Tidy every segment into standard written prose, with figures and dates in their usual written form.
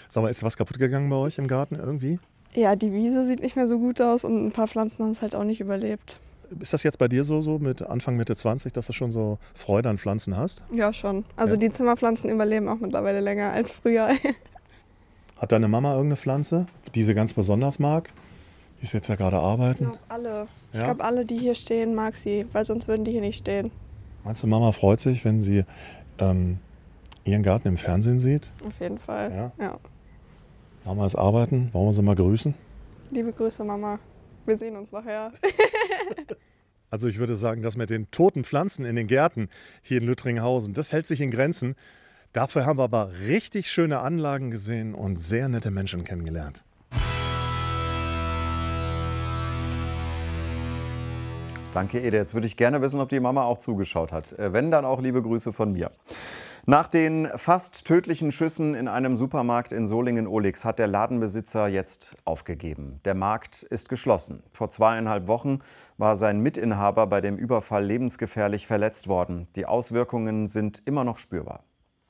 Sag mal, ist was kaputt gegangen bei euch im Garten irgendwie? Ja, die Wiese sieht nicht mehr so gut aus und ein paar Pflanzen haben es halt auch nicht überlebt. Ist das jetzt bei dir so mit Anfang, Mitte 20, dass du schon so Freude an Pflanzen hast? Ja, schon. Also Ja. die Zimmerpflanzen überleben auch mittlerweile länger als früher. Hat deine Mama irgendeine Pflanze, die sie ganz besonders mag? Die ist jetzt ja gerade arbeiten. Alle. Ich Ja? glaube, alle, die hier stehen, mag sie, weil sonst würden die hier nicht stehen. Meinst du, Mama freut sich, wenn sie ihren Garten im Fernsehen sieht? Auf jeden Fall. Ja. Mama ist arbeiten. Wollen wir sie mal grüßen? Liebe Grüße, Mama. Wir sehen uns nachher. Also ich würde sagen, das mit den toten Pflanzen in den Gärten hier in Lüttringhausen, das hält sich in Grenzen. Dafür haben wir aber richtig schöne Anlagen gesehen und sehr nette Menschen kennengelernt. Danke, Ede. Jetzt würde ich gerne wissen, ob die Mama auch zugeschaut hat. Wenn, dann auch liebe Grüße von mir. Nach den fast tödlichen Schüssen in einem Supermarkt in Solingen-Ohlix hat der Ladenbesitzer jetzt aufgegeben. Der Markt ist geschlossen. Vor 2,5 Wochen war sein Mitinhaber bei dem Überfall lebensgefährlich verletzt worden. Die Auswirkungen sind immer noch spürbar.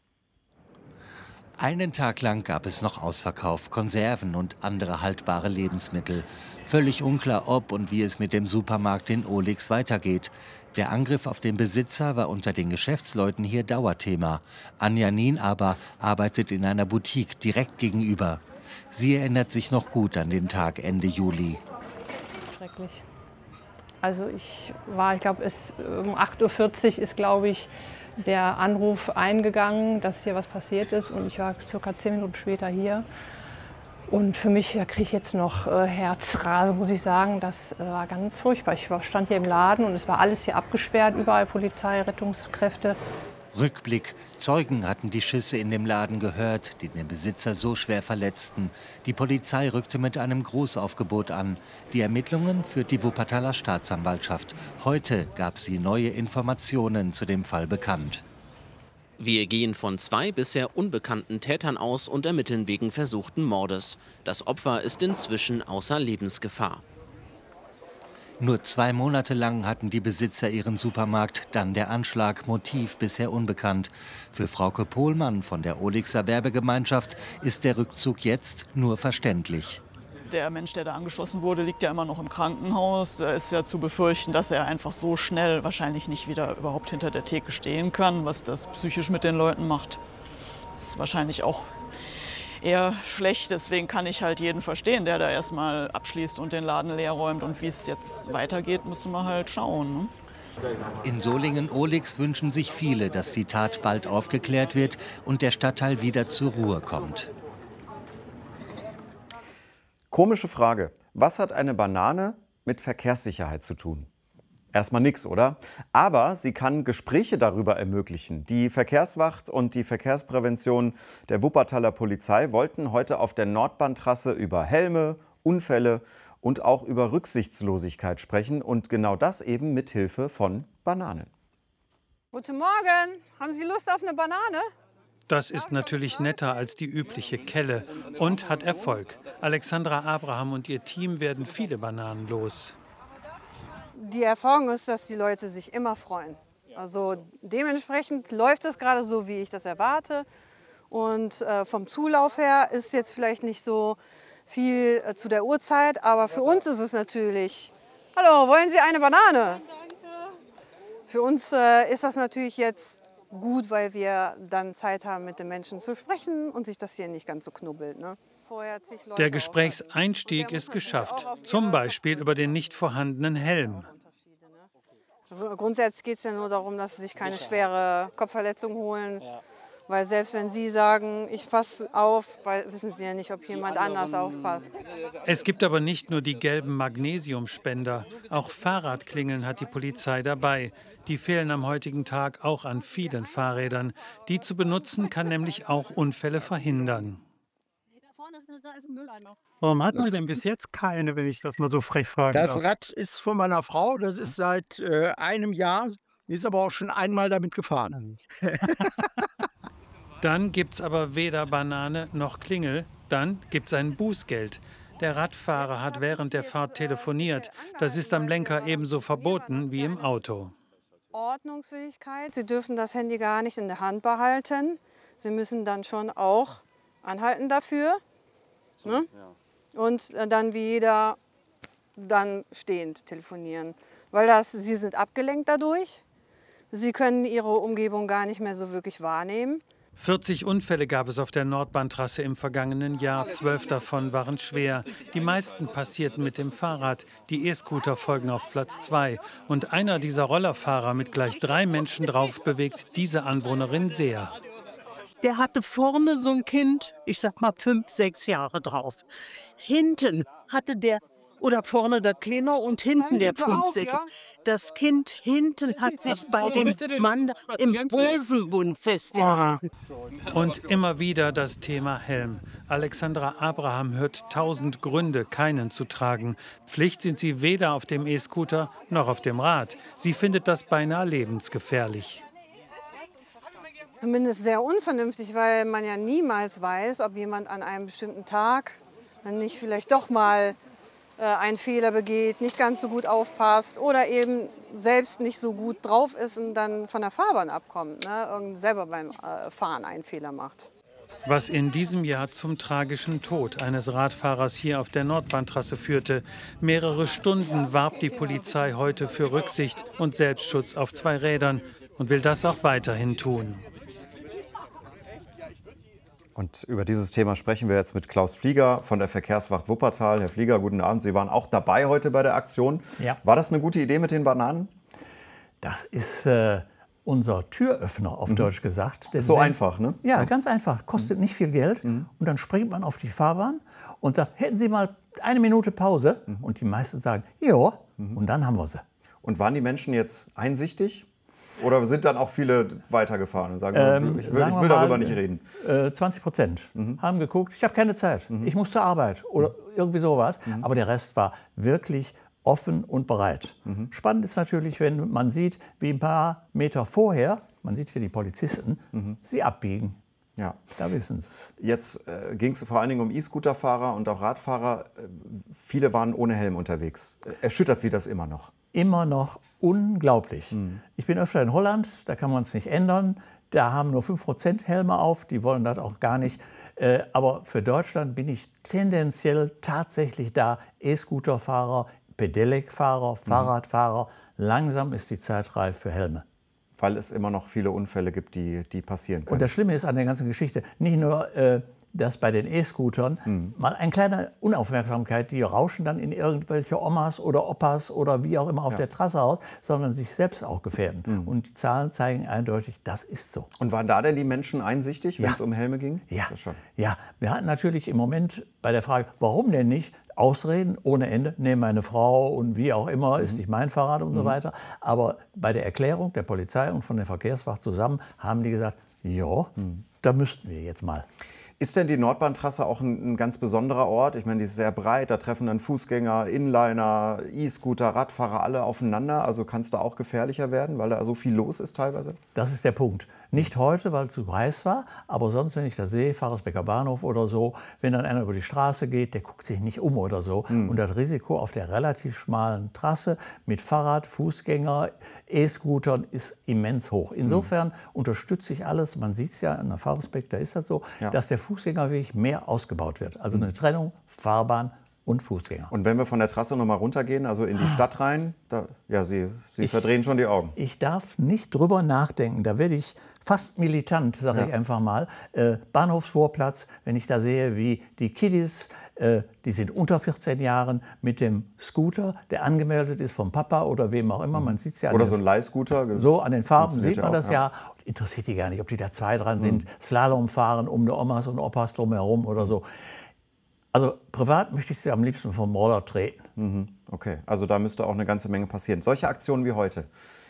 Einen Tag lang gab es noch Ausverkauf, Konserven und andere haltbare Lebensmittel. Völlig unklar, ob und wie es mit dem Supermarkt in Ohlix weitergeht. Der Angriff auf den Besitzer war unter den Geschäftsleuten hier Dauerthema. Anja Nien aber arbeitet in einer Boutique direkt gegenüber. Sie erinnert sich noch gut an den Tag Ende Juli. Schrecklich. Also ich glaube, um 8:40 Uhr ist, glaube ich, der Anruf eingegangen, dass hier was passiert ist. Und ich war circa 10 Minuten später hier. Und für mich, da kriege ich jetzt noch Herzrasen, muss ich sagen. Das war ganz furchtbar. Ich stand hier im Laden und es war alles hier abgesperrt, überall Polizei, Rettungskräfte. Rückblick. Zeugen hatten die Schüsse in dem Laden gehört, die den Besitzer so schwer verletzten. Die Polizei rückte mit einem Großaufgebot an. Die Ermittlungen führt die Wuppertaler Staatsanwaltschaft. Heute gab sie neue Informationen zu dem Fall bekannt. Wir gehen von 2 bisher unbekannten Tätern aus und ermitteln wegen versuchten Mordes. Das Opfer ist inzwischen außer Lebensgefahr. Nur 2 Monate lang hatten die Besitzer ihren Supermarkt, dann der Anschlag, Motiv bisher unbekannt. Für Frauke Pohlmann von der Ohlixer Werbegemeinschaft ist der Rückzug jetzt nur verständlich. Der Mensch, der da angeschossen wurde, liegt ja immer noch im Krankenhaus. Da ist ja zu befürchten, dass er einfach so schnell wahrscheinlich nicht wieder überhaupt hinter der Theke stehen kann, was das psychisch mit den Leuten macht. Das ist wahrscheinlich auch eher schlecht. Deswegen kann ich halt jeden verstehen, der da erstmal abschließt und den Laden leer räumt. Und wie es jetzt weitergeht, müssen wir halt schauen. Ne? In Solingen-Ohlix wünschen sich viele, dass die Tat bald aufgeklärt wird und der Stadtteil wieder zur Ruhe kommt. Komische Frage. Was hat eine Banane mit Verkehrssicherheit zu tun? Erstmal nichts, oder? Aber sie kann Gespräche darüber ermöglichen. Die Verkehrswacht und die Verkehrsprävention der Wuppertaler Polizei wollten heute auf der Nordbahntrasse über Helme, Unfälle und auch über Rücksichtslosigkeit sprechen. Und genau das eben mit Hilfe von Bananen. Guten Morgen. Haben Sie Lust auf eine Banane? Das ist natürlich netter als die übliche Kelle und hat Erfolg. Alexandra Abraham und ihr Team werden viele Bananen los. Die Erfahrung ist, dass die Leute sich immer freuen. Also dementsprechend läuft es gerade so, wie ich das erwarte. Und vom Zulauf her ist jetzt vielleicht nicht so viel zu der Uhrzeit, aber für uns ist es natürlich... Hallo, wollen Sie eine Banane? Danke. Für uns ist das natürlich jetzt gut, weil wir dann Zeit haben, mit den Menschen zu sprechen und sich das hier nicht ganz so knubbelt. Ne? Der Gesprächseinstieg ist geschafft, zum Beispiel über den nicht vorhandenen Helm. Grundsätzlich geht es ja nur darum, dass sie sich keine schwere Kopfverletzung holen, weil selbst wenn sie sagen, ich passe auf, weil wissen sie ja nicht, ob jemand anders aufpasst. Es gibt aber nicht nur die gelben Magnesiumspender, auch Fahrradklingeln hat die Polizei dabei. Die fehlen am heutigen Tag auch an vielen Fahrrädern. Die zu benutzen kann nämlich auch Unfälle verhindern. Warum hat man denn bis jetzt keine, wenn ich das mal so frech fragen darf? Das Rad ist von meiner Frau, das ist seit einem Jahr, ist aber auch schon einmal damit gefahren. Dann gibt's aber weder Banane noch Klingel, dann gibt's ein Bußgeld. Der Radfahrer hat während der Fahrt telefoniert. Das ist am Lenker ebenso verboten wie im Auto. Ordnungsfähigkeit, Sie dürfen das Handy gar nicht in der Hand behalten. Sie müssen dann schon auch anhalten dafür. Ne? Und dann wie jeder dann stehend telefonieren. Weil sie sind abgelenkt dadurch. Sie können ihre Umgebung gar nicht mehr so wirklich wahrnehmen. 40 Unfälle gab es auf der Nordbahntrasse im vergangenen Jahr. 12 davon waren schwer. Die meisten passierten mit dem Fahrrad. Die E-Scooter folgen auf Platz 2. Und einer dieser Rollerfahrer mit gleich 3 Menschen drauf bewegt diese Anwohnerin sehr. Der hatte vorne so ein Kind, ich sag mal 5, 6 Jahre drauf. Hinten hatte der, oder vorne der Kleine und hinten der 5, 6. Das Kind hinten hat sich bei dem Mann im Hosenbund festgehalten. Und immer wieder das Thema Helm. Alexandra Abraham hört 1000 Gründe, keinen zu tragen. Pflicht sind sie weder auf dem E-Scooter noch auf dem Rad. Sie findet das beinahe lebensgefährlich. Zumindest sehr unvernünftig, weil man ja niemals weiß, ob jemand an einem bestimmten Tag dann nicht vielleicht doch mal einen Fehler begeht, nicht ganz so gut aufpasst oder eben selbst nicht so gut drauf ist und dann von der Fahrbahn abkommt, ne? Selber beim Fahren einen Fehler macht. Was in diesem Jahr zum tragischen Tod eines Radfahrers hier auf der Nordbahntrasse führte. Mehrere Stunden warb die Polizei heute für Rücksicht und Selbstschutz auf 2 Rädern und will das auch weiterhin tun. Und über dieses Thema sprechen wir jetzt mit Klaus Flieger von der Verkehrswacht Wuppertal. Herr Flieger, guten Abend. Sie waren auch dabei heute bei der Aktion. Ja. War das eine gute Idee mit den Bananen? Das ist unser Türöffner, auf Deutsch gesagt. So einfach, ne? Ja, ganz einfach. Kostet nicht viel Geld. Und dann springt man auf die Fahrbahn und sagt, hätten Sie mal 1 Minute Pause? Und die meisten sagen, ja. Und dann haben wir sie. Und waren die Menschen jetzt einsichtig? Oder sind dann auch viele weitergefahren und sagen, ich will darüber nicht reden? 20% haben geguckt, ich habe keine Zeit, ich muss zur Arbeit oder irgendwie sowas. Aber der Rest war wirklich offen und bereit. Spannend ist natürlich, wenn man sieht, wie ein paar Meter vorher, man sieht hier die Polizisten, sie abbiegen. Ja. Da wissen sie es. Jetzt ging es vor allen Dingen um E-Scooter-Fahrer und auch Radfahrer. Viele waren ohne Helm unterwegs. Erschüttert Sie das immer noch? Immer noch unglaublich. Ich bin öfter in Holland, da kann man es nicht ändern. Da haben nur 5% Helme auf, die wollen das auch gar nicht. Aber für Deutschland bin ich tendenziell tatsächlich da. E-Scooter-Fahrer, Pedelec-Fahrer, Fahrradfahrer. Langsam ist die Zeit reif für Helme. Weil es immer noch viele Unfälle gibt, die passieren können. Und das Schlimme ist an der ganzen Geschichte, nicht nur, dass bei den E-Scootern mal eine kleine Unaufmerksamkeit, die rauschen dann in irgendwelche Omas oder Opas oder wie auch immer auf der Trasse aus, sondern sich selbst auch gefährden. Und die Zahlen zeigen eindeutig, das ist so. Und waren da denn die Menschen einsichtig, wenn es um Helme ging? Ja. Das schon. Ja, wir hatten natürlich im Moment bei der Frage, warum denn nicht, Ausreden ohne Ende, nee, meine Frau und wie auch immer, ist nicht mein Fahrrad und so weiter. Aber bei der Erklärung der Polizei und von der Verkehrswacht zusammen haben die gesagt, ja, da müssten wir jetzt mal. Ist denn die Nordbahntrasse auch ein ganz besonderer Ort? Ich meine, die ist sehr breit, da treffen dann Fußgänger, Inliner, E-Scooter, Radfahrer alle aufeinander. Also kann es da auch gefährlicher werden, weil da so viel los ist teilweise? Das ist der Punkt. Nicht heute, weil es zu heiß war, aber sonst, wenn ich das sehe, Pfarrersbecker Bahnhof oder so, wenn dann einer über die Straße geht, der guckt sich nicht um oder so. Und das Risiko auf der relativ schmalen Trasse mit Fahrrad, Fußgänger, E-Scootern ist immens hoch. Insofern unterstütze ich alles, man sieht es ja an der Pfarrersbeck, da ist das so, dass der Fußgängerweg mehr ausgebaut wird. Also eine Trennung, Fahrbahn und Fußgänger. Und wenn wir von der Trasse noch mal runtergehen, also in die Stadt rein, da, ja, Sie verdrehen schon die Augen. Ich darf nicht drüber nachdenken, da werde ich fast militant, sage ich einfach mal. Bahnhofsvorplatz, wenn ich da sehe, wie die Kiddies, die sind unter 14 Jahren, mit dem Scooter, der angemeldet ist vom Papa oder wem auch immer, man sieht es ja. Oder so ein Leihscooter. So an den Farben sieht man auch, das ja. Interessiert die gar nicht, ob die da 2 dran sind, Slalom fahren um die Omas und Opas drumherum oder so. Also privat möchte ich sie am liebsten vom Roller treten. Okay, also da müsste auch eine ganze Menge passieren. Solche Aktionen wie heute,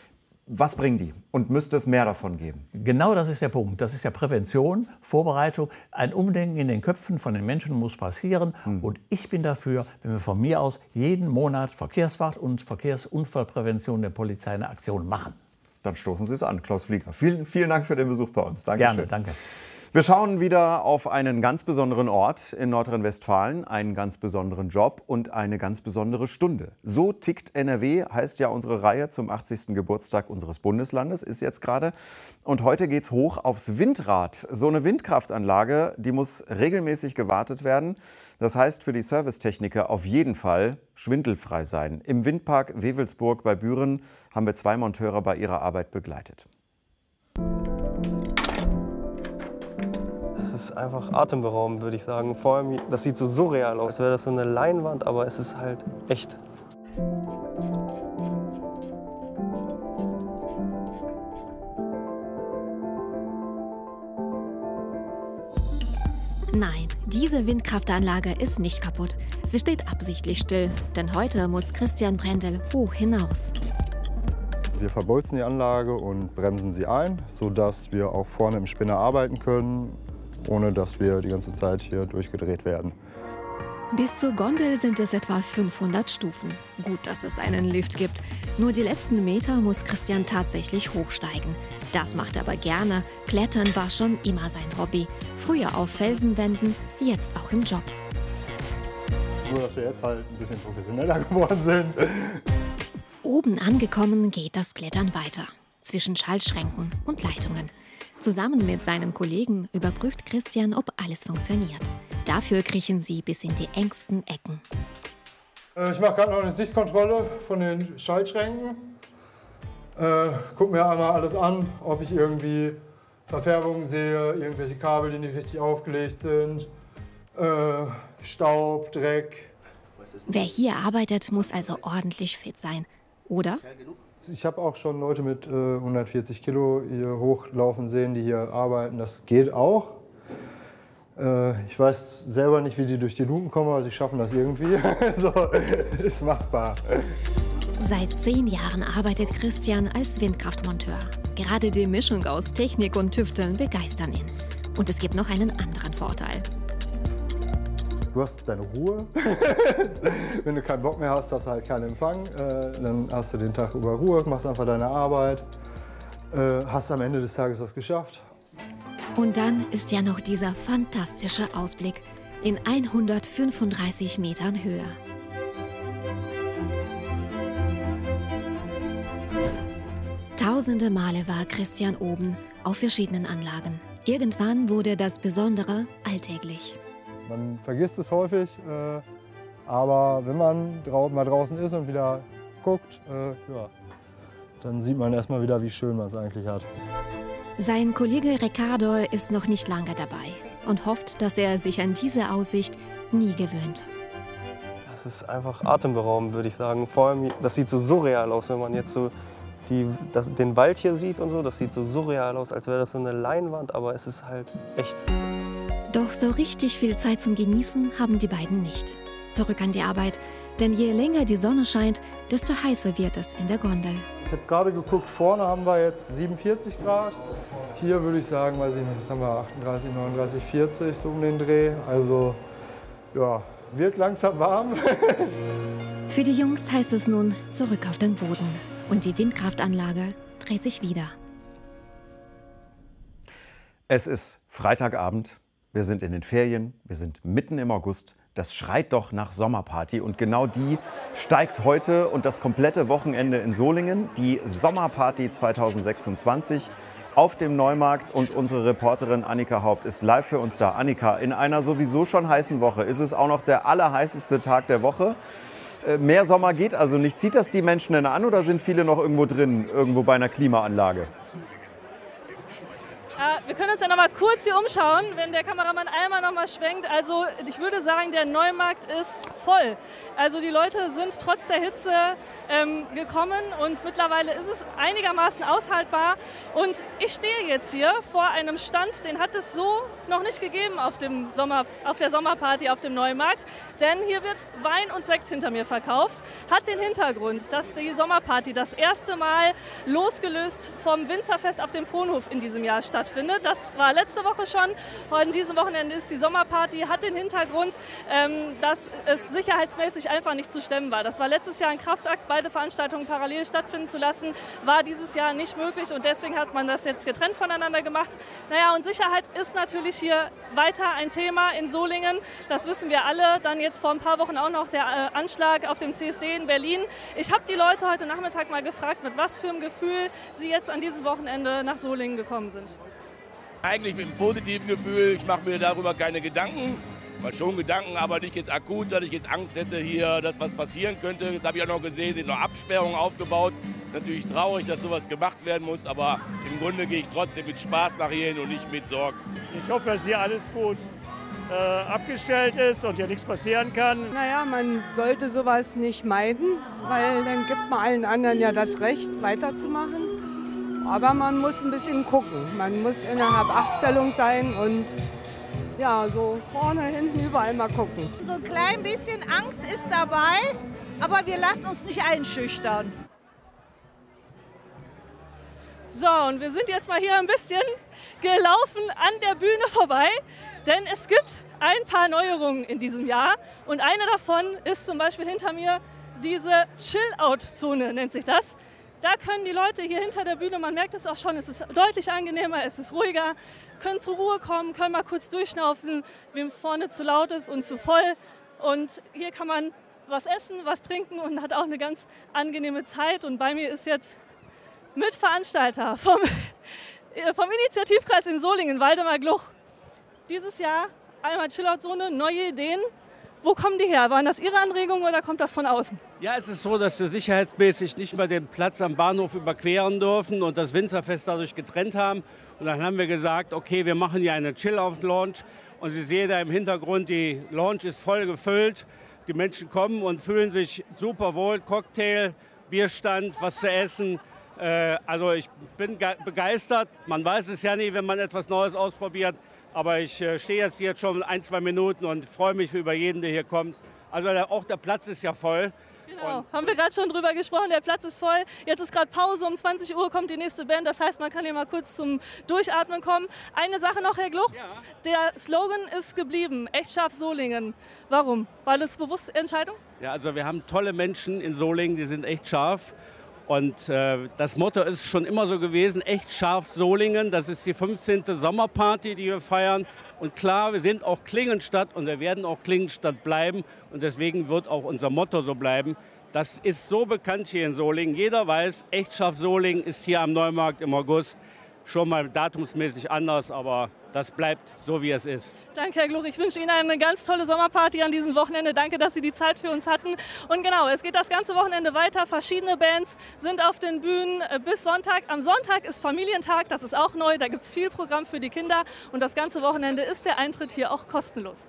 was bringen die? Und müsste es mehr davon geben? Genau das ist der Punkt. Das ist ja Prävention, Vorbereitung. Ein Umdenken in den Köpfen von den Menschen muss passieren. Und ich bin dafür, wenn wir von mir aus jeden Monat Verkehrswacht und Verkehrsunfallprävention der Polizei eine Aktion machen. Dann stoßen Sie es an, Klaus Flieger. Vielen Dank für den Besuch bei uns. Dankeschön. Gerne, danke. Wir schauen wieder auf einen ganz besonderen Ort in Nordrhein-Westfalen, einen ganz besonderen Job und eine ganz besondere Stunde. So tickt NRW, heißt ja unsere Reihe zum 80. Geburtstag unseres Bundeslandes, ist jetzt gerade. Und heute geht's hoch aufs Windrad. So eine Windkraftanlage, die muss regelmäßig gewartet werden. Das heißt für die Servicetechniker auf jeden Fall schwindelfrei sein. Im Windpark Wewelsburg bei Büren haben wir 2 Monteure bei ihrer Arbeit begleitet. Es ist einfach atemberaubend, würde ich sagen. Vor allem, das sieht so surreal aus, als wäre das so eine Leinwand, aber es ist halt echt. Nein, diese Windkraftanlage ist nicht kaputt. Sie steht absichtlich still, denn heute muss Christian Brendel hoch hinaus. Wir verbolzen die Anlage und bremsen sie ein, sodass wir auch vorne im Spinner arbeiten können, ohne dass wir die ganze Zeit hier durchgedreht werden. Bis zur Gondel sind es etwa 500 Stufen. Gut, dass es einen Lift gibt. Nur die letzten Meter muss Christian tatsächlich hochsteigen. Das macht er aber gerne. Klettern war schon immer sein Hobby. Früher auf Felsenwänden, jetzt auch im Job. Nur, dass wir jetzt halt ein bisschen professioneller geworden sind. Oben angekommen geht das Klettern weiter. Zwischen Schaltschränken und Leitungen. Zusammen mit seinen Kollegen überprüft Christian, ob alles funktioniert. Dafür kriechen sie bis in die engsten Ecken. Ich mache gerade noch eine Sichtkontrolle von den Schaltschränken. Guck mir einmal alles an, ob ich irgendwie Verfärbungen sehe, irgendwelche Kabel, die nicht richtig aufgelegt sind, Staub, Dreck. Wer hier arbeitet, muss also ordentlich fit sein, oder? Ich habe auch schon Leute mit 140 Kilo hier hochlaufen sehen, die hier arbeiten. Das geht auch. Ich weiß selber nicht, wie die durch die Luken kommen, aber sie schaffen das irgendwie. So, ist machbar. Seit 10 Jahren arbeitet Christian als Windkraftmonteur. Gerade die Mischung aus Technik und Tüfteln begeistern ihn. Und es gibt noch einen anderen Vorteil. Du hast deine Ruhe. Wenn du keinen Bock mehr hast, hast du halt keinen Empfang. Dann hast du den Tag über Ruhe, machst einfach deine Arbeit, hast am Ende des Tages was geschafft. Und dann ist ja noch dieser fantastische Ausblick in 135 Metern Höhe. Tausende Male war Christian oben auf verschiedenen Anlagen. Irgendwann wurde das Besondere alltäglich. Man vergisst es häufig, aber wenn man mal draußen ist und wieder guckt, ja, dann sieht man erstmal wieder, wie schön man es eigentlich hat. Sein Kollege Ricardo ist noch nicht lange dabei und hofft, dass er sich an diese Aussicht nie gewöhnt. Das ist einfach atemberaubend, würde ich sagen. Vor allem, das sieht so surreal aus, wenn man jetzt so den Wald hier sieht und so. Das sieht so surreal aus, als wäre das so eine Leinwand, aber es ist halt echt. Doch so richtig viel Zeit zum Genießen haben die beiden nicht. Zurück an die Arbeit, denn je länger die Sonne scheint, desto heißer wird es in der Gondel. Ich habe gerade geguckt, vorne haben wir jetzt 47 Grad. Hier würde ich sagen, weiß ich nicht, was haben wir, 38, 39, 40, so um den Dreh. Also, ja, wird langsam warm. Für die Jungs heißt es nun zurück auf den Boden. Und die Windkraftanlage dreht sich wieder. Es ist Freitagabend, wir sind in den Ferien, wir sind mitten im August. Das schreit doch nach Sommerparty und genau die steigt heute und das komplette Wochenende in Solingen. Die Sommerparty 2026 auf dem Neumarkt und unsere Reporterin Annika Haupt ist live für uns da. Annika, in einer sowieso schon heißen Woche ist es auch noch der allerheißeste Tag der Woche. Mehr Sommer geht also nicht. Zieht das die Menschen denn an oder sind viele noch irgendwo drin, irgendwo bei einer Klimaanlage? Wir können uns ja noch mal kurz hier umschauen, wenn der Kameramann einmal noch mal schwenkt. Also ich würde sagen, der Neumarkt ist voll. Also die Leute sind trotz der Hitze gekommen und mittlerweile ist es einigermaßen aushaltbar. Und ich stehe jetzt hier vor einem Stand, den hat es so noch nicht gegeben auf der Sommerparty auf dem Neumarkt. Denn hier wird Wein und Sekt hinter mir verkauft. Hat den Hintergrund, dass die Sommerparty das erste Mal losgelöst vom Winzerfest auf dem Frohnhof in diesem Jahr stattfindet. Das war letzte Woche schon. Heute, diesem Wochenende ist die Sommerparty. Hat den Hintergrund, dass es sicherheitsmäßig einfach nicht zu stemmen war. Das war letztes Jahr ein Kraftakt, beide Veranstaltungen parallel stattfinden zu lassen, war dieses Jahr nicht möglich und deswegen hat man das jetzt getrennt voneinander gemacht. Naja, und Sicherheit ist natürlich hier weiter ein Thema in Solingen. Das wissen wir alle. Dann jetzt vor ein paar Wochen auch noch der Anschlag auf dem CSD in Berlin. Ich habe die Leute heute Nachmittag mal gefragt, mit was für einem Gefühl sie jetzt an diesem Wochenende nach Solingen gekommen sind. Eigentlich mit einem positiven Gefühl. Ich mache mir darüber keine Gedanken. Mal schon Gedanken, aber nicht jetzt akut, dass ich jetzt Angst hätte hier, dass was passieren könnte. Jetzt habe ich auch noch gesehen, sind noch Absperrungen aufgebaut. Ist natürlich traurig, dass sowas gemacht werden muss, aber im Grunde gehe ich trotzdem mit Spaß nach hier hin und nicht mit Sorgen. Ich hoffe, dass hier alles gut abgestellt ist und hier nichts passieren kann. Naja, man sollte sowas nicht meiden, weil dann gibt man allen anderen ja das Recht, weiterzumachen. Aber man muss ein bisschen gucken. Man muss in einer Hab-Acht-Stellung sein und ja, so vorne, hinten, überall mal gucken. So ein klein bisschen Angst ist dabei, aber wir lassen uns nicht einschüchtern. So, und wir sind jetzt mal hier ein bisschen gelaufen an der Bühne vorbei, denn es gibt ein paar Neuerungen in diesem Jahr. Und eine davon ist zum Beispiel hinter mir diese Chill-Out-Zone, nennt sich das. Da können die Leute hier hinter der Bühne, man merkt es auch schon, es ist deutlich angenehmer, es ist ruhiger, können zur Ruhe kommen, können mal kurz durchschnaufen, wem es vorne zu laut ist und zu voll. Und hier kann man was essen, was trinken und hat auch eine ganz angenehme Zeit. Und bei mir ist jetzt Mitveranstalter vom Initiativkreis in Solingen, Waldemar Gluch. Dieses Jahr einmal Chill-Out-Zone, neue Ideen. Wo kommen die her? Waren das Ihre Anregungen oder kommt das von außen? Ja, es ist so, dass wir sicherheitsmäßig nicht mehr den Platz am Bahnhof überqueren dürfen und das Winzerfest dadurch getrennt haben. Und dann haben wir gesagt, okay, wir machen hier eine Chill-Out-Lounge. Und Sie sehen da im Hintergrund, die Lounge ist voll gefüllt. Die Menschen kommen und fühlen sich super wohl. Cocktail, Bierstand, was zu essen. Also ich bin begeistert. Man weiß es ja nie, wenn man etwas Neues ausprobiert. Aber ich stehe jetzt hier schon 1-2 Minuten und freue mich über jeden, der hier kommt. Also auch der Platz ist ja voll. Genau, haben wir gerade schon drüber gesprochen, der Platz ist voll. Jetzt ist gerade Pause, um 20 Uhr kommt die nächste Band. Das heißt, man kann hier mal kurz zum Durchatmen kommen. Eine Sache noch, Herr Gluch, der Slogan ist geblieben, echt scharf Solingen. Warum? War das bewusste Entscheidung? Ja, also wir haben tolle Menschen in Solingen, die sind echt scharf. Und das Motto ist schon immer so gewesen, echt scharf Solingen. Das ist die 15. Sommerparty, die wir feiern. Und klar, wir sind auch Klingenstadt und wir werden auch Klingenstadt bleiben. Und deswegen wird auch unser Motto so bleiben. Das ist so bekannt hier in Solingen. Jeder weiß, echt scharf Solingen ist hier am Neumarkt im August. Schon mal datumsmäßig anders, aber das bleibt so, wie es ist. Danke, Herr Gluch. Ich wünsche Ihnen eine ganz tolle Sommerparty an diesem Wochenende. Danke, dass Sie die Zeit für uns hatten. Und genau, es geht das ganze Wochenende weiter. Verschiedene Bands sind auf den Bühnen bis Sonntag. Am Sonntag ist Familientag, das ist auch neu. Da gibt es viel Programm für die Kinder. Und das ganze Wochenende ist der Eintritt hier auch kostenlos.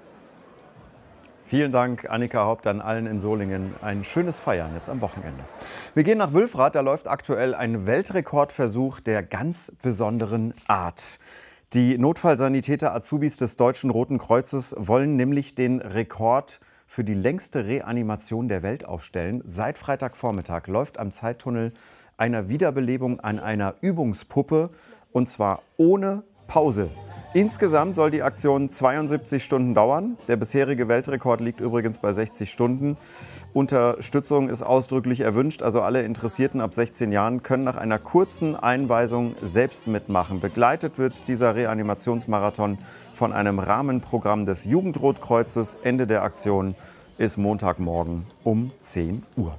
Vielen Dank, Annika Haupt, an allen in Solingen. Ein schönes Feiern jetzt am Wochenende. Wir gehen nach Wülfrath. Da läuft aktuell ein Weltrekordversuch der ganz besonderen Art. Die Notfallsanitäter Azubis des Deutschen Roten Kreuzes wollen nämlich den Rekord für die längste Reanimation der Welt aufstellen. Seit Freitagvormittag läuft am Zeittunnel eine Wiederbelebung an einer Übungspuppe, und zwar ohne Pause. Insgesamt soll die Aktion 72 Stunden dauern. Der bisherige Weltrekord liegt übrigens bei 60 Stunden. Unterstützung ist ausdrücklich erwünscht. Also alle Interessierten ab 16 Jahren können nach einer kurzen Einweisung selbst mitmachen. Begleitet wird dieser Reanimationsmarathon von einem Rahmenprogramm des Jugendrotkreuzes. Ende der Aktion ist Montagmorgen um 10 Uhr.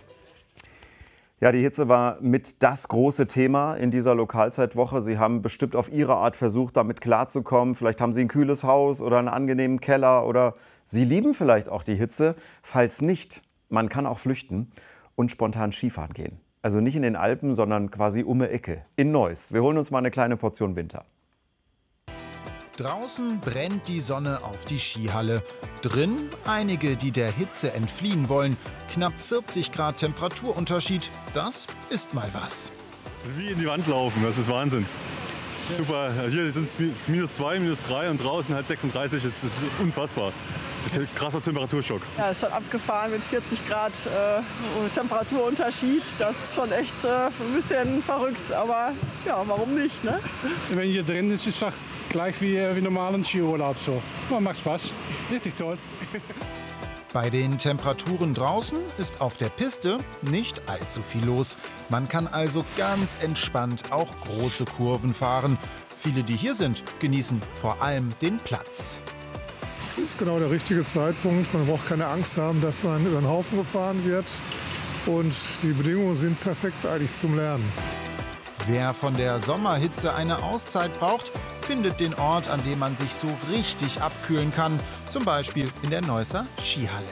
Ja, die Hitze war mit das große Thema in dieser Lokalzeitwoche. Sie haben bestimmt auf Ihre Art versucht, damit klarzukommen. Vielleicht haben Sie ein kühles Haus oder einen angenehmen Keller oder Sie lieben vielleicht auch die Hitze. Falls nicht, man kann auch flüchten und spontan Skifahren gehen. Also nicht in den Alpen, sondern quasi um die Ecke in Neuss. Wir holen uns mal eine kleine Portion Winter. Draußen brennt die Sonne auf die Skihalle. Drin einige, die der Hitze entfliehen wollen. Knapp 40 Grad Temperaturunterschied, das ist mal was. Wie in die Wand laufen, das ist Wahnsinn. Super. Hier sind es -2, -3 und draußen halt 36. Das ist unfassbar. Krasser Temperaturschock. Ja, ist schon abgefahren mit 40 Grad Temperaturunterschied. Das ist schon echt ein bisschen verrückt. Aber ja, warum nicht, ne? Wenn hier drin ist, ist es gleich wie normalen Skiurlaub so. Man macht Spaß. Richtig toll. Bei den Temperaturen draußen ist auf der Piste nicht allzu viel los. Man kann also ganz entspannt auch große Kurven fahren. Viele, die hier sind, genießen vor allem den Platz. Das ist genau der richtige Zeitpunkt. Man braucht keine Angst haben, dass man über den Haufen gefahren wird. Und die Bedingungen sind perfekt eigentlich zum Lernen. Wer von der Sommerhitze eine Auszeit braucht, findet den Ort, an dem man sich so richtig abkühlen kann. Zum Beispiel in der Neusser Skihalle.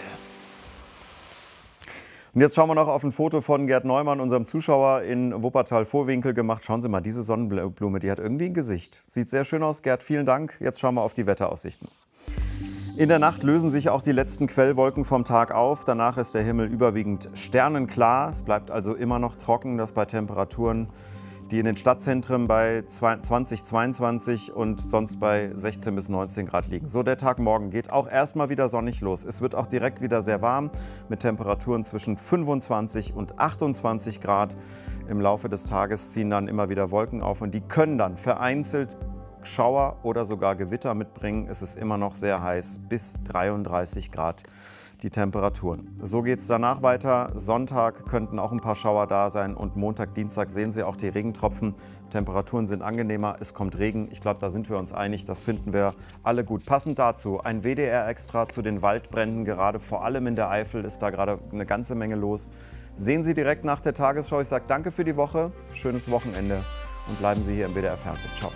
Und jetzt schauen wir noch auf ein Foto von Gerd Neumann, unserem Zuschauer in Wuppertal-Vorwinkel gemacht. Schauen Sie mal, diese Sonnenblume, die hat irgendwie ein Gesicht. Sieht sehr schön aus, Gerd, vielen Dank. Jetzt schauen wir auf die Wetteraussichten. In der Nacht lösen sich auch die letzten Quellwolken vom Tag auf. Danach ist der Himmel überwiegend sternenklar. Es bleibt also immer noch trocken, das bei Temperaturen, die in den Stadtzentren bei 20, 22 und sonst bei 16 bis 19 Grad liegen. So, der Tag morgen geht auch erstmal wieder sonnig los. Es wird auch direkt wieder sehr warm mit Temperaturen zwischen 25 und 28 Grad. Im Laufe des Tages ziehen dann immer wieder Wolken auf und die können dann vereinzelt Schauer oder sogar Gewitter mitbringen. Es ist immer noch sehr heiß, bis 33 Grad. Die Temperaturen. So geht es danach weiter. Sonntag könnten auch ein paar Schauer da sein und Montag, Dienstag sehen Sie auch die Regentropfen. Temperaturen sind angenehmer, es kommt Regen. Ich glaube, da sind wir uns einig, das finden wir alle gut. Passend dazu ein WDR-Extra zu den Waldbränden. Gerade vor allem in der Eifel ist da gerade eine ganze Menge los. Sehen Sie direkt nach der Tagesschau. Ich sage danke für die Woche, schönes Wochenende und bleiben Sie hier im WDR-Fernsehen. Ciao.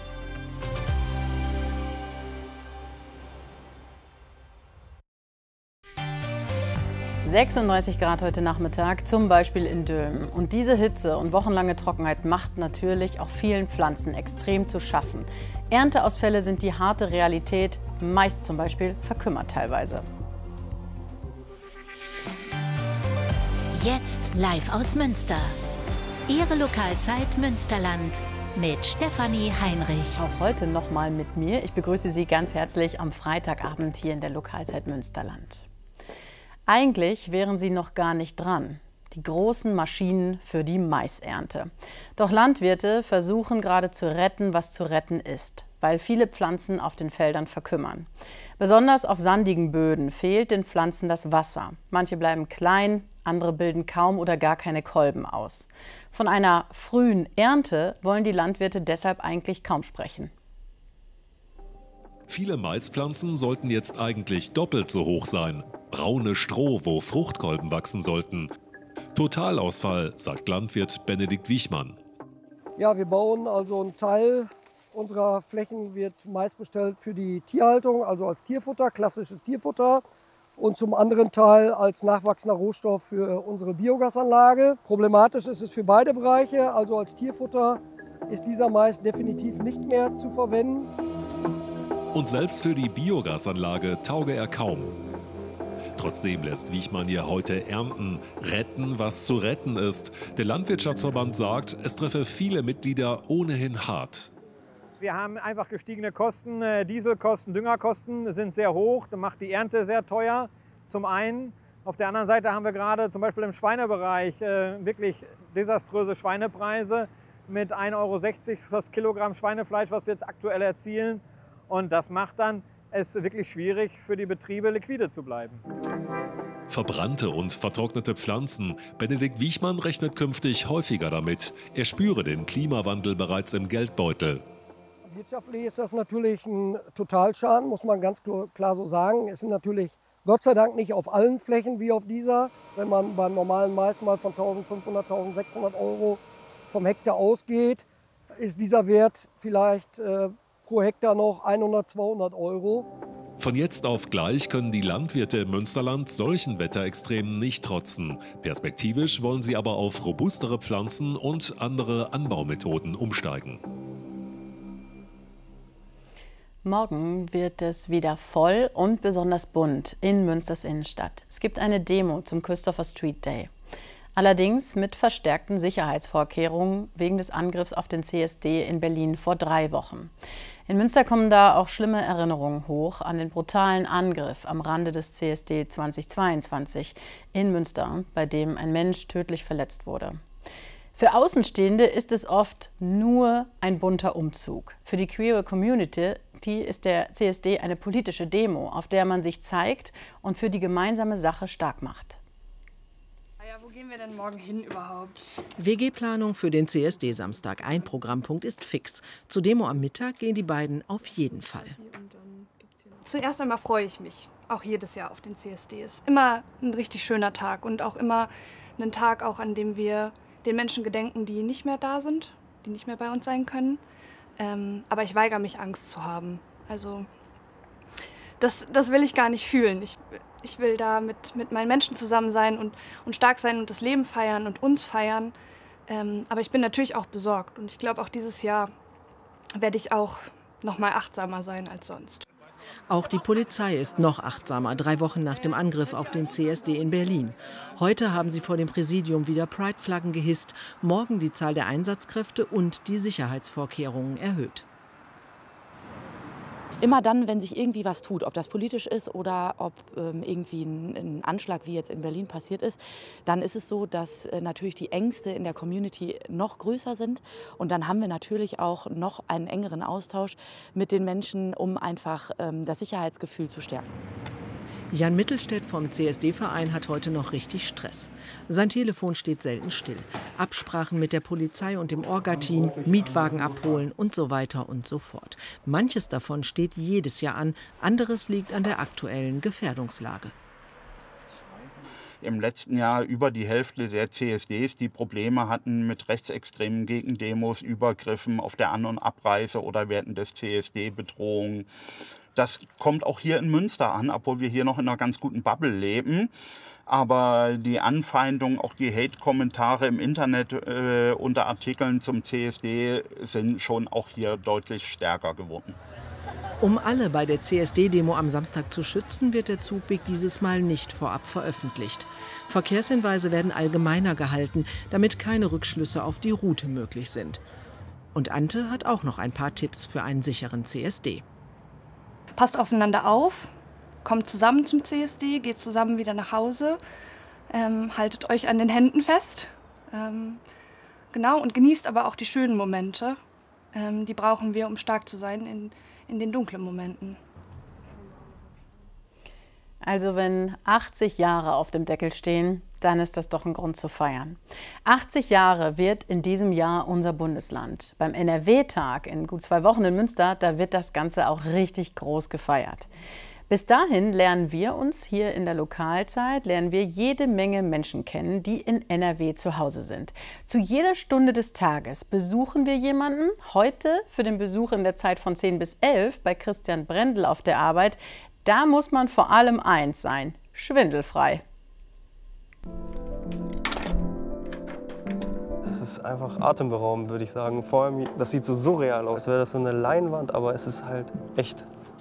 ...36 Grad heute Nachmittag, zum Beispiel in Dülmen. Und diese Hitze und wochenlange Trockenheit macht natürlich auch vielen Pflanzen extrem zu schaffen. Ernteausfälle sind die harte Realität, meist zum Beispiel verkümmert teilweise. Jetzt live aus Münster. Ihre Lokalzeit Münsterland mit Stefanie Heinrich. Auch heute nochmal mit mir. Ich begrüße Sie ganz herzlich am Freitagabend hier in der Lokalzeit Münsterland. Eigentlich wären sie noch gar nicht dran, die großen Maschinen für die Maisernte. Doch Landwirte versuchen gerade zu retten, was zu retten ist, weil viele Pflanzen auf den Feldern verkümmern. Besonders auf sandigen Böden fehlt den Pflanzen das Wasser. Manche bleiben klein, andere bilden kaum oder gar keine Kolben aus. Von einer frühen Ernte wollen die Landwirte deshalb eigentlich kaum sprechen. Viele Maispflanzen sollten jetzt eigentlich doppelt so hoch sein. Braune Stroh, wo Fruchtkolben wachsen sollten. Totalausfall, sagt Landwirt Benedikt Wichmann. Ja, wir bauen also einen Teil unserer Flächen wird Mais bestellt für die Tierhaltung, also als Tierfutter, klassisches Tierfutter. Und zum anderen Teil als nachwachsender Rohstoff für unsere Biogasanlage. Problematisch ist es für beide Bereiche, also als Tierfutter ist dieser Mais definitiv nicht mehr zu verwenden. Und selbst für die Biogasanlage tauge er kaum. Trotzdem lässt Wichmann hier heute ernten, retten, was zu retten ist. Der Landwirtschaftsverband sagt, es treffe viele Mitglieder ohnehin hart. Wir haben einfach gestiegene Kosten, Dieselkosten, Düngerkosten sind sehr hoch. Das macht die Ernte sehr teuer, zum einen. Auf der anderen Seite haben wir gerade zum Beispiel im Schweinebereich wirklich desaströse Schweinepreise mit 1,60 € für das Kilogramm Schweinefleisch, was wir jetzt aktuell erzielen. Und das macht dann es wirklich schwierig für die Betriebe, liquide zu bleiben. Verbrannte und vertrocknete Pflanzen. Benedikt Wichmann rechnet künftig häufiger damit. Er spüre den Klimawandel bereits im Geldbeutel. Wirtschaftlich ist das natürlich ein Totalschaden, muss man ganz klar so sagen. Es sind natürlich Gott sei Dank nicht auf allen Flächen wie auf dieser. Wenn man beim normalen Mais mal von 1.500, 1.600 € vom Hektar ausgeht, ist dieser Wert vielleicht pro Hektar noch 100, 200 €. Von jetzt auf gleich können die Landwirte im Münsterland solchen Wetterextremen nicht trotzen. Perspektivisch wollen sie aber auf robustere Pflanzen und andere Anbaumethoden umsteigen. Morgen wird es wieder voll und besonders bunt in Münsters Innenstadt. Es gibt eine Demo zum Christopher Street Day. Allerdings mit verstärkten Sicherheitsvorkehrungen wegen des Angriffs auf den CSD in Berlin vor 3 Wochen. In Münster kommen da auch schlimme Erinnerungen hoch an den brutalen Angriff am Rande des CSD 2022 in Münster, bei dem ein Mensch tödlich verletzt wurde. Für Außenstehende ist es oft nur ein bunter Umzug. Für die queere Community ist der CSD eine politische Demo, auf der man sich zeigt und für die gemeinsame Sache stark macht. Ja, wo gehen wir denn morgen hin überhaupt? WG-Planung für den CSD-Samstag. Ein Programmpunkt ist fix. Zur Demo am Mittag gehen die beiden auf jeden Fall. Zuerst einmal freue ich mich, auch jedes Jahr auf den CSD. Es ist immer ein richtig schöner Tag und auch immer ein Tag, auch an dem wir den Menschen gedenken, die nicht mehr da sind, die nicht mehr bei uns sein können. Aber ich weigere mich, Angst zu haben. Also das will ich gar nicht fühlen. Ich will da mit meinen Menschen zusammen sein und stark sein und das Leben feiern und uns feiern. Aber ich bin natürlich auch besorgt. Und ich glaube, auch dieses Jahr werde ich auch noch mal achtsamer sein als sonst. Auch die Polizei ist noch achtsamer, 3 Wochen nach dem Angriff auf den CSD in Berlin. Heute haben sie vor dem Präsidium wieder Pride-Flaggen gehisst, morgen die Zahl der Einsatzkräfte und die Sicherheitsvorkehrungen erhöht. Immer dann, wenn sich irgendwie was tut, ob das politisch ist oder ob irgendwie ein Anschlag wie jetzt in Berlin passiert ist, dann ist es so, dass natürlich die Ängste in der Community noch größer sind. Und dann haben wir natürlich auch noch einen engeren Austausch mit den Menschen, um einfach das Sicherheitsgefühl zu stärken. Jan Mittelstädt vom CSD-Verein hat heute noch richtig Stress. Sein Telefon steht selten still. Absprachen mit der Polizei und dem Orga-Team, Mietwagen abholen und so weiter und so fort. Manches davon steht jedes Jahr an, anderes liegt an der aktuellen Gefährdungslage. Im letzten Jahr über die Hälfte der CSDs, die Probleme hatten mit rechtsextremen Gegendemos, Übergriffen auf der An- und Abreise oder während des CSD, Bedrohungen. Das kommt auch hier in Münster an, obwohl wir hier noch in einer ganz guten Bubble leben. Aber die Anfeindungen, auch die Hate-Kommentare im Internet unter Artikeln zum CSD sind schon auch hier deutlich stärker geworden. Um alle bei der CSD-Demo am Samstag zu schützen, wird der Zugweg dieses Mal nicht vorab veröffentlicht. Verkehrshinweise werden allgemeiner gehalten, damit keine Rückschlüsse auf die Route möglich sind. Und Ante hat auch noch ein paar Tipps für einen sicheren CSD. Passt aufeinander auf, kommt zusammen zum CSD, geht zusammen wieder nach Hause, haltet euch an den Händen fest. Genau, und genießt aber auch die schönen Momente. Die brauchen wir, um stark zu sein in den dunklen Momenten. Also wenn 80 Jahre auf dem Deckel stehen, dann ist das doch ein Grund zu feiern. 80 Jahre wird in diesem Jahr unser Bundesland. Beim NRW-Tag in gut 2 Wochen in Münster, da wird das Ganze auch richtig groß gefeiert. Bis dahin lernen wir uns hier in der Lokalzeit, jede Menge Menschen kennen, die in NRW zu Hause sind. Zu jeder Stunde des Tages besuchen wir jemanden. Heute für den Besuch in der Zeit von 10 bis 11 bei Christian Brendel auf der Arbeit. Da muss man vor allem eins sein: schwindelfrei. Das ist einfach atemberaubend, würde ich sagen. Vor allem, das sieht so surreal aus, als wäre das so eine Leinwand, aber es ist halt echt.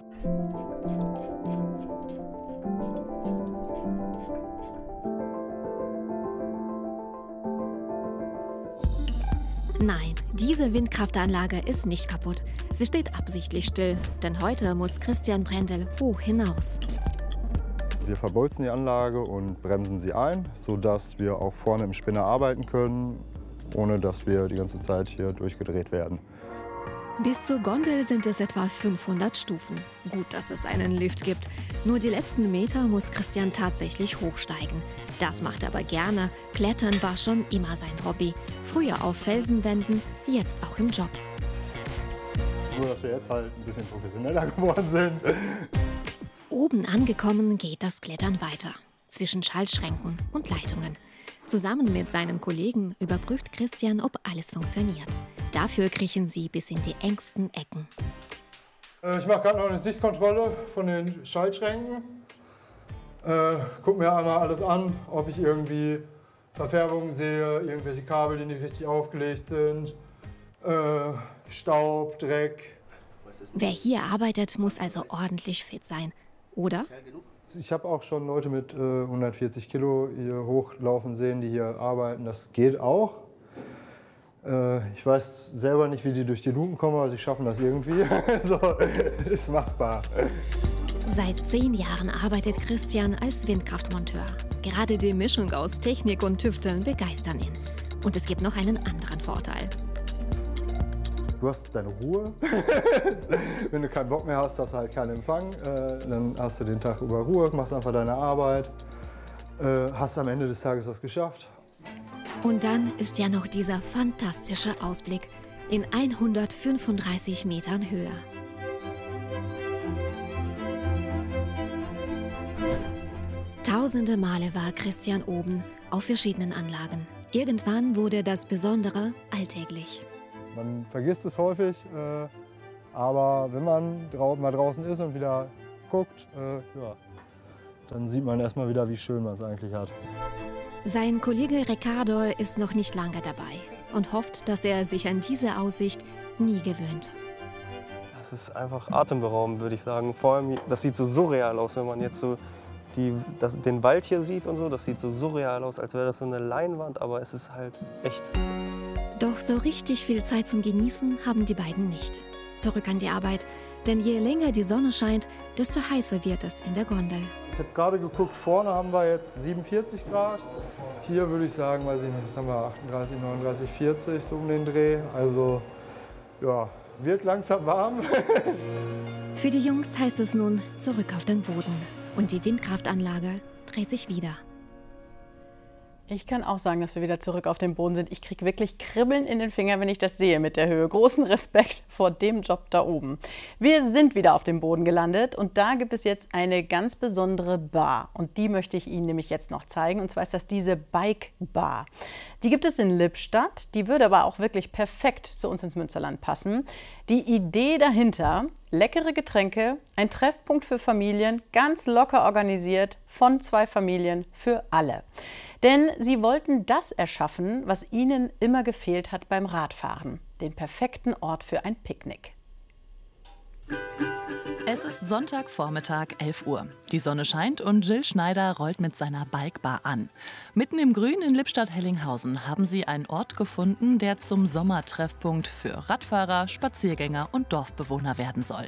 Nein, diese Windkraftanlage ist nicht kaputt. Sie steht absichtlich still, denn heute muss Christian Brendel hoch hinaus. Wir verbolzen die Anlage und bremsen sie ein, sodass wir auch vorne im Spinner arbeiten können, ohne dass wir die ganze Zeit hier durchgedreht werden. Bis zur Gondel sind es etwa 500 Stufen. Gut, dass es einen Lift gibt. Nur die letzten Meter muss Christian tatsächlich hochsteigen. Das macht er aber gerne. Klettern war schon immer sein Hobby. Früher auf Felsenwänden, jetzt auch im Job. Nur, dass wir jetzt halt ein bisschen professioneller geworden sind. Oben angekommen geht das Klettern weiter. Zwischen Schaltschränken und Leitungen. Zusammen mit seinen Kollegen überprüft Christian, ob alles funktioniert. Dafür kriechen sie bis in die engsten Ecken. Ich mache gerade noch eine Sichtkontrolle von den Schaltschränken. Guck mir einmal alles an, ob ich irgendwie Verfärbungen sehe, irgendwelche Kabel, die nicht richtig aufgelegt sind, Staub, Dreck. Wer hier arbeitet, muss also ordentlich fit sein. Oder? Ich habe auch schon Leute mit 140 Kilo hier hochlaufen sehen, die hier arbeiten. Das geht auch. Ich weiß selber nicht, wie die durch die Luken kommen, aber sie schaffen das irgendwie. So, ist machbar. Seit 10 Jahren arbeitet Christian als Windkraftmonteur. Gerade die Mischung aus Technik und Tüfteln begeistern ihn. Und es gibt noch einen anderen Vorteil. Du hast deine Ruhe. Wenn du keinen Bock mehr hast, hast du halt keinen Empfang. Dann hast du den Tag über Ruhe, machst einfach deine Arbeit. Hast am Ende des Tages was geschafft. Und dann ist ja noch dieser fantastische Ausblick in 135 Metern Höhe. Tausende Male war Christian oben auf verschiedenen Anlagen. Irgendwann wurde das Besondere alltäglich. Man vergisst es häufig, aber wenn man mal draußen ist und wieder guckt, ja, dann sieht man erstmal wieder, wie schön man es eigentlich hat. Sein Kollege Ricardo ist noch nicht lange dabei und hofft, dass er sich an diese Aussicht nie gewöhnt. Das ist einfach atemberaubend, würde ich sagen. Vor allem, das sieht so surreal aus, wenn man jetzt so den Wald hier sieht und so. Das sieht so surreal aus, als wäre das so eine Leinwand, aber es ist halt echt. Doch so richtig viel Zeit zum Genießen haben die beiden nicht. Zurück an die Arbeit, denn je länger die Sonne scheint, desto heißer wird es in der Gondel. Ich habe gerade geguckt, vorne haben wir jetzt 47 Grad. Hier würde ich sagen, weiß ich nicht, was haben wir, 38, 39, 40, so um den Dreh. Also, ja, wird langsam warm. Für die Jungs heißt es nun zurück auf den Boden. Und die Windkraftanlage dreht sich wieder. Ich kann auch sagen, dass wir wieder zurück auf dem Boden sind. Ich kriege wirklich Kribbeln in den Fingern, wenn ich das sehe mit der Höhe. Großen Respekt vor dem Job da oben. Wir sind wieder auf dem Boden gelandet und da gibt es jetzt eine ganz besondere Bar. Und die möchte ich Ihnen nämlich jetzt noch zeigen. Und zwar ist das diese Bike Bar. Die gibt es in Lippstadt. Die würde aber auch wirklich perfekt zu uns ins Münsterland passen. Die Idee dahinter: leckere Getränke, ein Treffpunkt für Familien, ganz locker organisiert von 2 Familien für alle. Denn sie wollten das erschaffen, was ihnen immer gefehlt hat beim Radfahren: den perfekten Ort für ein Picknick. Es ist Sonntagvormittag, 11 Uhr. Die Sonne scheint und Jill Schneider rollt mit seiner Bikebar an. Mitten im Grün in Lippstadt-Hellinghausen haben sie einen Ort gefunden, der zum Sommertreffpunkt für Radfahrer, Spaziergänger und Dorfbewohner werden soll.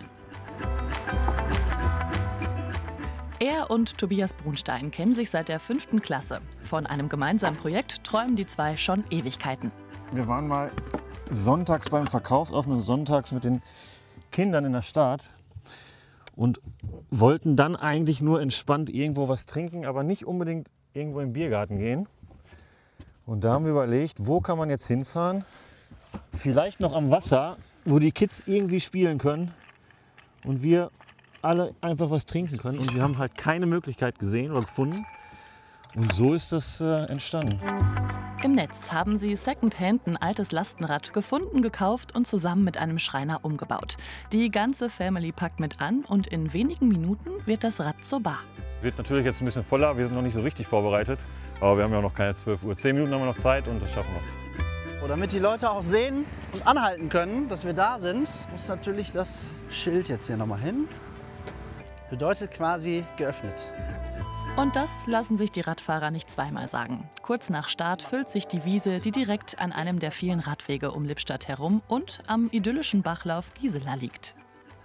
Er und Tobias Brunstein kennen sich seit der 5. Klasse. Von einem gemeinsamen Projekt träumen die zwei schon Ewigkeiten. Wir waren mal sonntags beim Verkaufsoffenen, sonntags mit den Kindern in der Stadt und wollten dann eigentlich nur entspannt irgendwo was trinken, aber nicht unbedingt irgendwo im Biergarten gehen. Und da haben wir überlegt, wo kann man jetzt hinfahren? Vielleicht noch am Wasser, wo die Kids irgendwie spielen können und wir alle einfach was trinken können. Und wir haben halt keine Möglichkeit gesehen oder gefunden. Und so ist das entstanden. Im Netz haben sie secondhand ein altes Lastenrad gefunden, gekauft und zusammen mit einem Schreiner umgebaut. Die ganze Family packt mit an und in wenigen Minuten wird das Rad zur Bar. Wird natürlich jetzt ein bisschen voller, wir sind noch nicht so richtig vorbereitet. Aber wir haben ja auch noch keine 12 Uhr. 10 Minuten haben wir noch Zeit und das schaffen wir. Und damit die Leute auch sehen und anhalten können, dass wir da sind, muss natürlich das Schild jetzt hier nochmal hin. Bedeutet quasi geöffnet. Und das lassen sich die Radfahrer nicht zweimal sagen. Kurz nach Start füllt sich die Wiese, die direkt an einem der vielen Radwege um Lippstadt herum und am idyllischen Bachlauf Gisela liegt.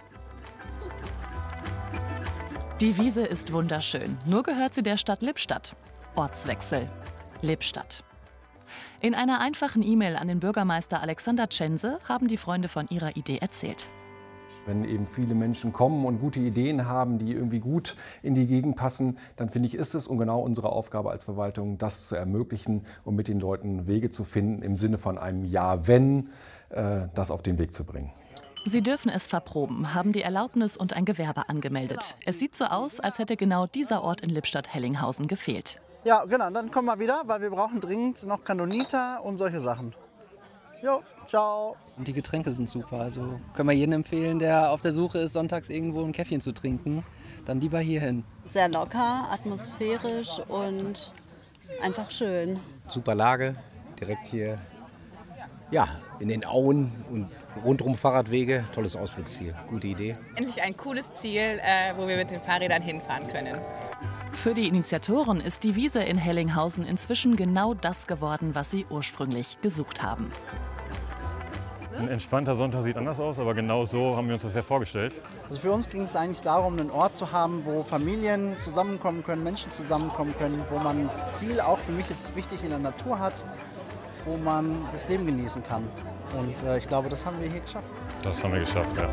Die Wiese ist wunderschön, nur gehört sie der Stadt Lippstadt. Ortswechsel: Lippstadt. In einer einfachen E-Mail an den Bürgermeister Alexander Tschense haben die Freunde von ihrer Idee erzählt. Wenn eben viele Menschen kommen und gute Ideen haben, die irgendwie gut in die Gegend passen, dann finde ich, ist es und genau unsere Aufgabe als Verwaltung, das zu ermöglichen und mit den Leuten Wege zu finden, im Sinne von einem Ja-Wenn, das auf den Weg zu bringen. Sie dürfen es verproben, haben die Erlaubnis und ein Gewerbe angemeldet. Es sieht so aus, als hätte genau dieser Ort in Lippstadt-Hellinghausen gefehlt. Ja, genau, dann kommen wir wieder, weil wir brauchen dringend noch Kanonita und solche Sachen. Jo, ciao. Und die Getränke sind super, also können wir jedem empfehlen, der auf der Suche ist, sonntags irgendwo ein Käffchen zu trinken, dann lieber hierhin. Sehr locker, atmosphärisch und einfach schön. Super Lage, direkt hier in den Auen und rundum Fahrradwege, tolles Ausflugsziel, gute Idee. Endlich ein cooles Ziel, wo wir mit den Fahrrädern hinfahren können. Für die Initiatoren ist die Wiese in Hellinghausen inzwischen genau das geworden, was sie ursprünglich gesucht haben. Ein entspannter Sonntag sieht anders aus, aber genau so haben wir uns das ja vorgestellt. Also für uns ging es eigentlich darum, einen Ort zu haben, wo Familien zusammenkommen können, Menschen zusammenkommen können, wo man ein Ziel, auch für mich ist es wichtig, in der Natur hat, wo man das Leben genießen kann. Und ich glaube, das haben wir hier geschafft. Das haben wir geschafft, ja.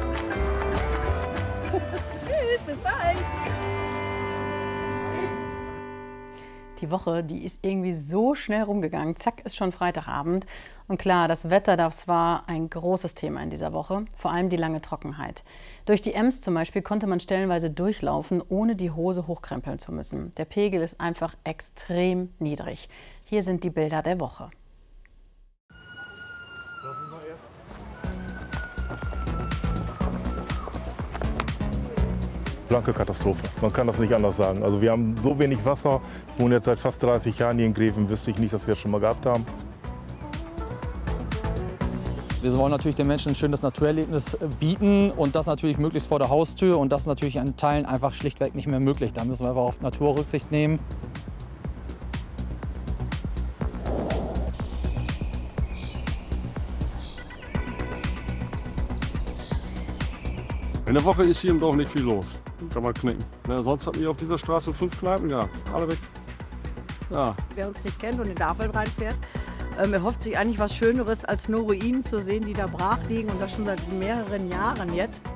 Tschüss, bis bald. Die Woche, die ist irgendwie so schnell rumgegangen. Zack, ist schon Freitagabend. Und klar, das Wetter, das war ein großes Thema in dieser Woche. Vor allem die lange Trockenheit. Durch die Ems zum Beispiel konnte man stellenweise durchlaufen, ohne die Hose hochkrempeln zu müssen. Der Pegel ist einfach extrem niedrig. Hier sind die Bilder der Woche. Blanke Katastrophe. Man kann das nicht anders sagen. Also wir haben so wenig Wasser. Ich wohne jetzt seit fast 30 Jahren hier in Greven. Wüsste ich nicht, dass wir das schon mal gehabt haben. Wir wollen natürlich den Menschen ein schönes Naturerlebnis bieten und das natürlich möglichst vor der Haustür. Und das ist natürlich an Teilen einfach schlichtweg nicht mehr möglich. Da müssen wir einfach auf Natur Rücksicht nehmen. In der Woche ist hier im Dorf nicht viel los. Kann man knicken. Ne, sonst hatten wir auf dieser Straße 5 Kneipen gehabt. Alle weg. Ja. Wer uns nicht kennt und in der Afwald reinfährt, erhofft sich eigentlich was Schöneres, als nur Ruinen zu sehen, die da brach liegen. Und das schon seit mehreren Jahren jetzt.